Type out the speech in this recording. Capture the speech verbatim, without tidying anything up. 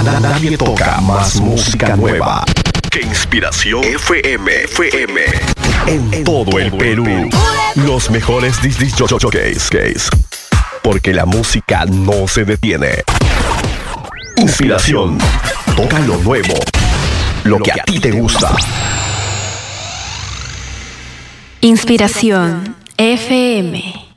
na- nadie toca más música nueva que Inspiración F M. F M. En todo el Perú. Los mejores disc jockeys. Porque la música no se detiene. Inspiración. Toca lo nuevo. Lo que a ti te gusta. Inspiración F M.